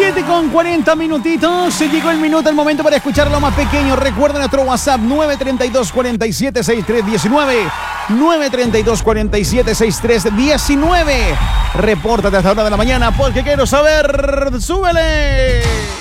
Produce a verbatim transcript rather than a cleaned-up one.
siete con cuarenta minutitos. Se llegó el minuto, el momento para escuchar lo más pequeño. Recuerda nuestro WhatsApp nueve tres dos, cuatro siete, seis tres uno nueve. nueve tres dos, cuatro siete, seis tres uno nueve. Repórtate hasta la hora de la mañana porque quiero saber. ¡Súbele!